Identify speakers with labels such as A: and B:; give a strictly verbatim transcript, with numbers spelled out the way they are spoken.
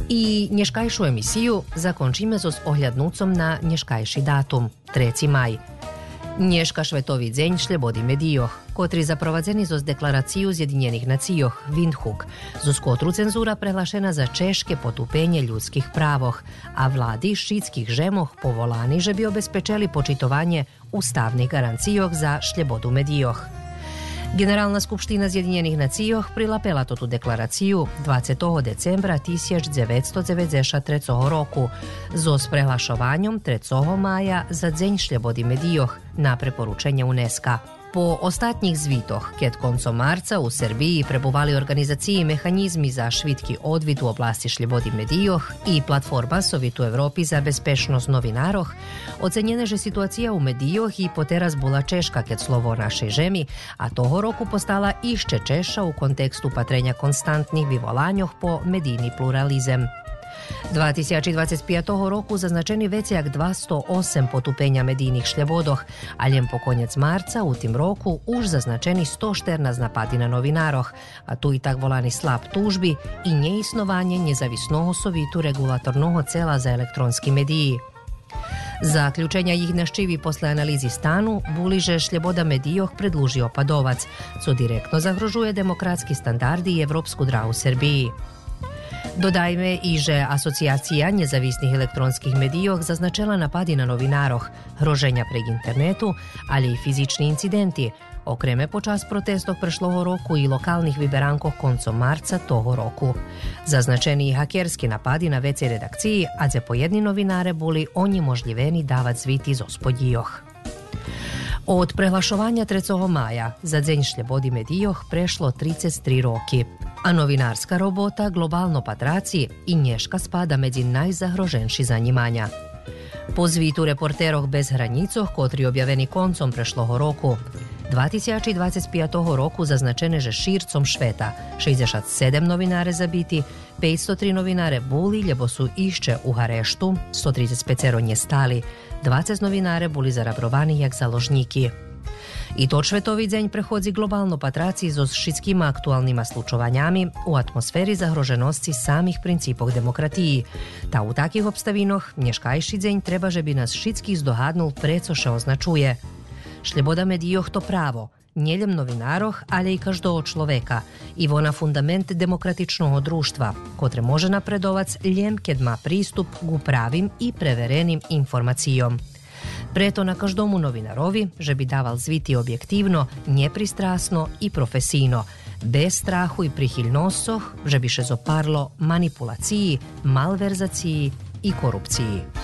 A: I nješkajšu emisiju zakončíme so s ohľadnúcom na nješkajši datum, treći maj. Nješka švetový deň šľobody medijoh, kotri zaprovadzeni so s deklaraciju Zjedinjenih nacijoh, Windhoek, zo skotru cenzura prehlašena za češke potupenje ljudskih pravoh, a vladi šítskih žemoh povolani, že bi obezpečeli počitovanje ustavnih garancijoh za šľobodu medijoh. Generalna skupština Zjedinjenih nacijoh prilapela to tu deklaraciju dvadsetog decembra tisíc deväťsto deväťdesiattri roku zo s prehlašovanjem trećeg maja za Deň šľobody medijoh na preporučenje UNESCO. Po ostatnjih zvitoh, ket koncom marca u Srbiji prebuvali organizaciji mehanizmi za švitki odvid u oblasti šľobody medijoh i platforma Sovjet u Evropi za bezpečnost novinaroh, ocenjene že situacija u medijoh i poteraz bula češka ket slovo našej žemi, a toho roku postala išće češa u kontekstu patrenja konstantnih vyvolanjoh po medijni pluralizem. dva tisíce dvadsaťpäť roku zaznačeni već jak dvesto osam potupenja medijnih šľobodoh, a ljem po konec marca u tim roku už zaznačeni sto štrnásť napadi na novinaroh, a tu i tak volani slab tužbi i neisnovanje njezavisnoho sovitu regulatornoho cela za elektronski mediji. Zaključenja jih naščivi posle analizi stanu buli že šľoboda medijoh predluži opadovac, co direktno zagrožuje demokratski standardi i evropsku drahu Srbiji. Dodajme i že asocijacija njezavisnih elektronskih medijoh zaznačila napadi na novinaroh, hroženja preg internetu, ali i fizični incidenti, okreme počas protestov prešloho roku i lokalnih vyberankoh koncom marca toho roku. Zaznačeni i hakerski napadi na ve ce redakciji, a dze pojedni novinare buli oni možljiveni davat zviti z ospodjijoh. Od prehlašovanja trećeg maja za Deň šľobody medijoh prešlo tridsaťtri roki, a novinarska robota globalno patraci i nješka spada medzi najzagroženši zanimanja. Po zvitu Reporteroh bez hranicoh, kotri objaveni koncom prešloho roku, dva tisíce dvadsaťpäť roku zaznačene že šircom šveta, šezdeset sedam novinare zabiti, petsto tri novinare buli ljebo su išće u hareštu, sto trideset nje stali, dvadsať novinare buli zarabrovani jak založniki. I to švetový deň prehodzi globalno patraci so šitskima aktualnima slučovanjami u atmosferi zagroženosti samih principov demokratiji. Ta u takih obstavinoh nješkajši deň treba že bi nas šitskih zdohadnul precoše označuje. Šľoboda medijoh to pravo, njeljem novinaroh, ali i každého človeka, i vona fundament demokratičnog društva, kotre može napredovac ljem ked ma pristup gu pravim i preverenim informacijom. Preto na každomu novinarovi, že bi daval zviti objektivno, nepristrasno i profesijno, bez strahu i prihiljnosoh, že bi še zoparlo manipulaciji, malverzaciji i korupciji.